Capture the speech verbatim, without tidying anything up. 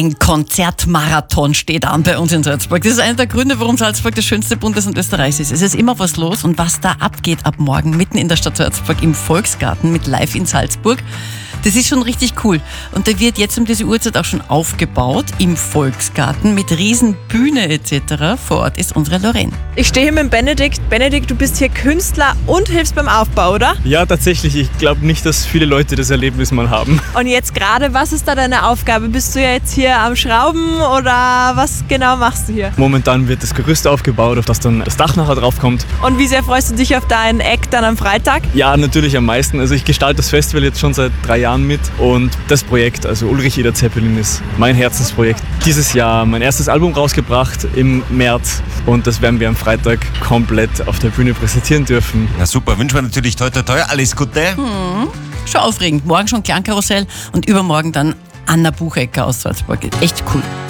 Ein Konzertmarathon steht an bei uns in Salzburg. Das ist einer der Gründe, warum Salzburg das schönste Bundesland Österreichs ist. Es ist immer was los und was da abgeht ab morgen mitten in der Stadt Salzburg im Volksgarten mit Live in Salzburg. Das ist schon richtig cool. Und da wird jetzt um diese Uhrzeit auch schon aufgebaut im Volksgarten mit Riesenbühne et cetera. Vor Ort ist unsere Lorraine. Ich stehe hier mit Benedikt. Benedikt, du bist hier Künstler und hilfst beim Aufbau, oder? Ja, tatsächlich. Ich glaube nicht, dass viele Leute das Erlebnis mal haben. Und jetzt gerade, was ist da deine Aufgabe? Bist du ja jetzt hier am Schrauben oder was genau machst du hier? Momentan wird das Gerüst aufgebaut, auf das dann das Dach nachher drauf kommt. Und wie sehr freust du dich auf deinen Act dann am Freitag? Ja, natürlich am meisten. Also ich gestalte das Festival jetzt schon seit drei Jahren mit und das Projekt, also Ulrich Eder Zeppelin, ist mein Herzensprojekt. Dieses Jahr mein erstes Album rausgebracht im März und das werden wir am Freitag komplett auf der Bühne präsentieren dürfen. Na super, wünschen wir natürlich toi toi toi, alles Gute. Hm, schon aufregend. Morgen schon Klangkarussell und übermorgen dann Anna Buchecker aus Salzburg. Echt cool.